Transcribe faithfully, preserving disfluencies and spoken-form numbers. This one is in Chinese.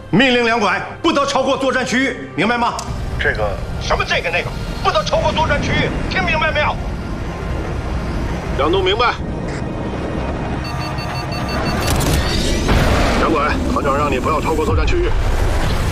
命令两拐不得超过作战区域，明白吗？这个什么这个那个，不得超过作战区域，听明白没有？ 两栋明白。两拐，团长让你不要超过作战区域。